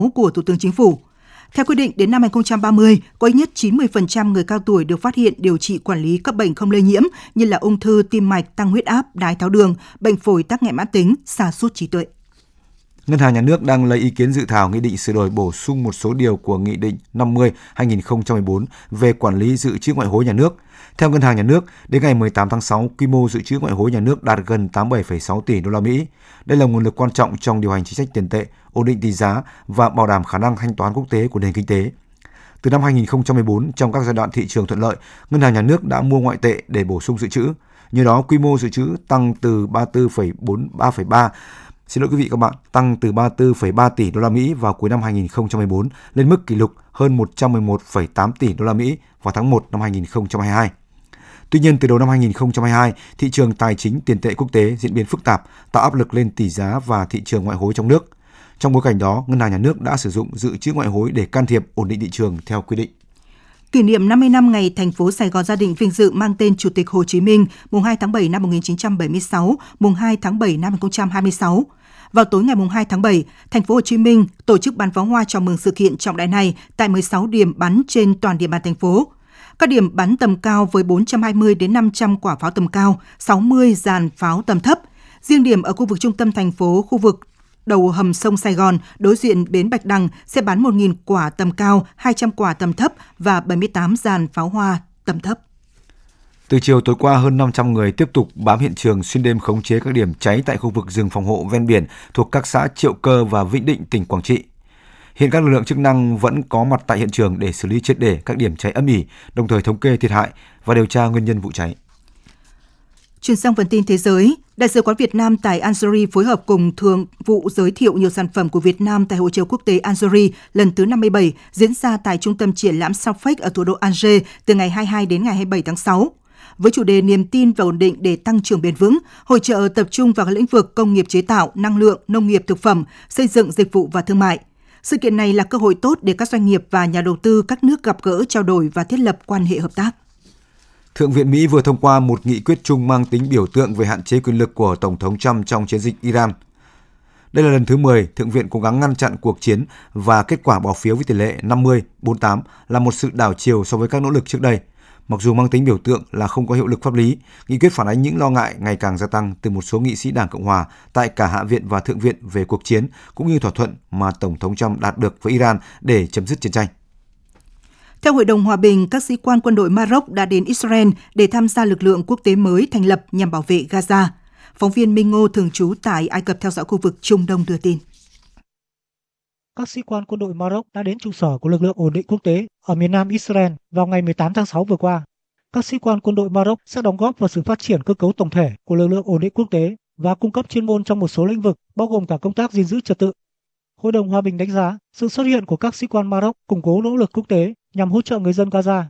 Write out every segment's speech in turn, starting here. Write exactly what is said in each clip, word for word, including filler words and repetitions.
của Thủ tướng Chính phủ. Theo quy định, đến năm hai không ba không, có ít nhất chín mươi phần trăm người cao tuổi được phát hiện điều trị quản lý các bệnh không lây nhiễm như là ung thư, tim mạch, tăng huyết áp, đái tháo đường, bệnh phổi tắc nghẽn mãn tính, sa sút trí tuệ. Ngân hàng Nhà nước đang lấy ý kiến dự thảo nghị định sửa đổi bổ sung một số điều của Nghị định năm mươi trên hai nghìn không trăm mười bốn về quản lý dự trữ ngoại hối nhà nước. Theo Ngân hàng Nhà nước, đến ngày mười tám tháng sáu, quy mô dự trữ ngoại hối nhà nước đạt gần tám mươi bảy phẩy sáu tỷ đô la Mỹ. Đây là nguồn lực quan trọng trong điều hành chính sách tiền tệ, ổn định tỷ giá và bảo đảm khả năng thanh toán quốc tế của nền kinh tế. Từ năm hai nghìn không trăm mười bốn, trong các giai đoạn thị trường thuận lợi, Ngân hàng Nhà nước đã mua ngoại tệ để bổ sung dự trữ. Nhờ đó, quy mô dự trữ tăng từ ba mươi tư phẩy bốn ba phẩy ba Xin lỗi quý vị các bạn, tăng từ ba mươi tư phẩy ba tỷ đô la Mỹ vào cuối năm hai nghìn không trăm mười bốn lên mức kỷ lục hơn một trăm mười một phẩy tám tỷ đô la Mỹ vào tháng một năm hai nghìn không trăm hai mươi hai. Tuy nhiên, từ đầu năm hai nghìn không trăm hai mươi hai, thị trường tài chính tiền tệ quốc tế diễn biến phức tạp, tạo áp lực lên tỷ giá và thị trường ngoại hối trong nước. Trong bối cảnh đó, Ngân hàng Nhà nước đã sử dụng dự trữ ngoại hối để can thiệp ổn định thị trường theo quy định. Kỷ niệm năm mươi năm ngày thành phố Sài Gòn gia đình vinh dự mang tên Chủ tịch Hồ Chí Minh, mùng hai tháng bảy năm một nghìn chín trăm bảy mươi sáu, mùng hai tháng bảy năm hai nghìn không trăm hai mươi sáu. Vào tối ngày mùng hai tháng bảy, thành phố Hồ Chí Minh tổ chức bắn pháo hoa chào mừng sự kiện trọng đại này tại mười sáu điểm bắn trên toàn địa bàn thành phố. Các điểm bắn tầm cao với bốn trăm hai mươi đến năm trăm quả pháo tầm cao, sáu mươi dàn pháo tầm thấp. Riêng điểm ở khu vực trung tâm thành phố, khu vực đầu hầm sông Sài Gòn, đối diện bến Bạch Đằng sẽ bắn một nghìn quả tầm cao, hai trăm quả tầm thấp và bảy mươi tám dàn pháo hoa tầm thấp. Từ chiều tối qua, hơn năm trăm người tiếp tục bám hiện trường xuyên đêm khống chế các điểm cháy tại khu vực rừng phòng hộ ven biển thuộc các xã Triệu Cơ và Vĩnh Định, tỉnh Quảng Trị. Hiện các lực lượng chức năng vẫn có mặt tại hiện trường để xử lý triệt để các điểm cháy âm ỉ, đồng thời thống kê thiệt hại và điều tra nguyên nhân vụ cháy. Chuyển sang phần tin thế giới, Đại sứ quán Việt Nam tại Algeria phối hợp cùng Thường vụ giới thiệu nhiều sản phẩm của Việt Nam tại Hội chợ quốc tế Algeria lần thứ năm mươi bảy diễn ra tại Trung tâm triển lãm Safek ở thủ đô Alger từ ngày hai mươi hai đến ngày hai mươi bảy tháng sáu. Với chủ đề niềm tin và ổn định để tăng trưởng bền vững, hội chợ tập trung vào các lĩnh vực công nghiệp chế tạo, năng lượng, nông nghiệp thực phẩm, xây dựng dịch vụ và thương mại. Sự kiện này là cơ hội tốt để các doanh nghiệp và nhà đầu tư các nước gặp gỡ, trao đổi và thiết lập quan hệ hợp tác. Thượng viện Mỹ vừa thông qua một nghị quyết chung mang tính biểu tượng về hạn chế quyền lực của Tổng thống Trump trong chiến dịch Iran. Đây là lần thứ mười Thượng viện cố gắng ngăn chặn cuộc chiến và kết quả bỏ phiếu với tỷ lệ năm mươi bốn mươi tám là một sự đảo chiều so với các nỗ lực trước đây. Mặc dù mang tính biểu tượng là không có hiệu lực pháp lý, nghị quyết phản ánh những lo ngại ngày càng gia tăng từ một số nghị sĩ Đảng Cộng hòa tại cả Hạ viện và Thượng viện về cuộc chiến cũng như thỏa thuận mà Tổng thống Trump đạt được với Iran để chấm dứt chiến tranh. Theo Hội đồng Hòa bình, các sĩ quan quân đội Maroc đã đến Israel để tham gia lực lượng quốc tế mới thành lập nhằm bảo vệ Gaza. Phóng viên Minh Ngô thường trú tại Ai Cập theo dõi khu vực Trung Đông đưa tin. Các sĩ quan quân đội Maroc đã đến trụ sở của lực lượng ổn định quốc tế ở miền nam Israel vào ngày mười tám tháng sáu vừa qua. Các sĩ quan quân đội Maroc sẽ đóng góp vào sự phát triển cơ cấu tổng thể của lực lượng ổn định quốc tế và cung cấp chuyên môn trong một số lĩnh vực, bao gồm cả công tác gìn giữ trật tự. Hội đồng Hòa bình đánh giá sự xuất hiện của các sĩ quan Maroc củng cố nỗ lực quốc tế nhằm hỗ trợ người dân Gaza.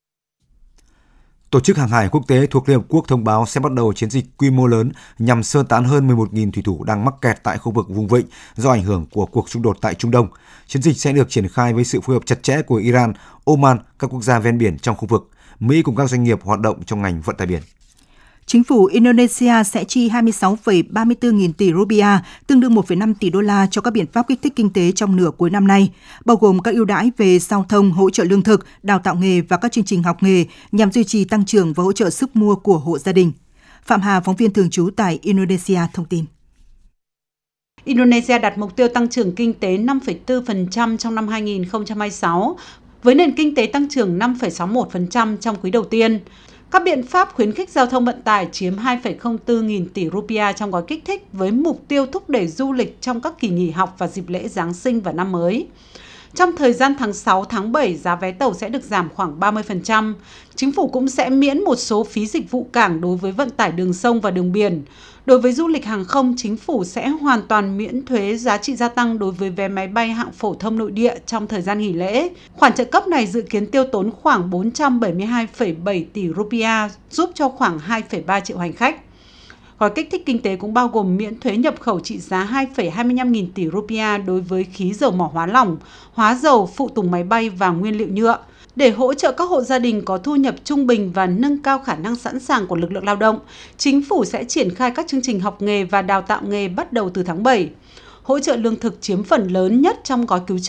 Tổ chức Hàng hải Quốc tế thuộc Liên Hợp Quốc thông báo sẽ bắt đầu chiến dịch quy mô lớn nhằm sơ tán hơn mười một nghìn thủy thủ đang mắc kẹt tại khu vực vùng vịnh do ảnh hưởng của cuộc xung đột tại Trung Đông. Chiến dịch sẽ được triển khai với sự phối hợp chặt chẽ của Iran, Oman, các quốc gia ven biển trong khu vực, Mỹ cùng các doanh nghiệp hoạt động trong ngành vận tải biển. Chính phủ Indonesia sẽ chi hai mươi sáu phẩy ba mươi tư nghìn tỷ rupiah, tương đương một phẩy năm tỷ đô la cho các biện pháp kích thích kinh tế trong nửa cuối năm nay, bao gồm các ưu đãi về giao thông, hỗ trợ lương thực, đào tạo nghề và các chương trình học nghề nhằm duy trì tăng trưởng và hỗ trợ sức mua của hộ gia đình. Phạm Hà, phóng viên thường trú tại Indonesia thông tin. Indonesia đặt mục tiêu tăng trưởng kinh tế năm phẩy bốn phần trăm trong năm hai nghìn không trăm hai mươi sáu, với nền kinh tế tăng trưởng năm phẩy sáu mươi mốt phần trăm trong quý đầu tiên. Các biện pháp khuyến khích giao thông vận tải chiếm hai phẩy không bốn nghìn tỷ rupiah trong gói kích thích với mục tiêu thúc đẩy du lịch trong các kỳ nghỉ học và dịp lễ Giáng sinh và năm mới. Trong thời gian tháng sáu, tháng bảy, giá vé tàu sẽ được giảm khoảng ba mươi phần trăm. Chính phủ cũng sẽ miễn một số phí dịch vụ cảng đối với vận tải đường sông và đường biển. Đối với du lịch hàng không, chính phủ sẽ hoàn toàn miễn thuế giá trị gia tăng đối với vé máy bay hạng phổ thông nội địa trong thời gian nghỉ lễ. Khoản trợ cấp này dự kiến tiêu tốn khoảng bốn trăm bảy mươi hai phẩy bảy tỷ rupiah, giúp cho khoảng hai phẩy ba triệu hành khách. Gói kích thích kinh tế cũng bao gồm miễn thuế nhập khẩu trị giá hai phẩy hai mươi lăm nghìn tỷ rupiah đối với khí dầu mỏ hóa lỏng, hóa dầu, phụ tùng máy bay và nguyên liệu nhựa. Để hỗ trợ các hộ gia đình có thu nhập trung bình và nâng cao khả năng sẵn sàng của lực lượng lao động, chính phủ sẽ triển khai các chương trình học nghề và đào tạo nghề bắt đầu từ tháng bảy. Hỗ trợ lương thực chiếm phần lớn nhất trong gói cứu trợ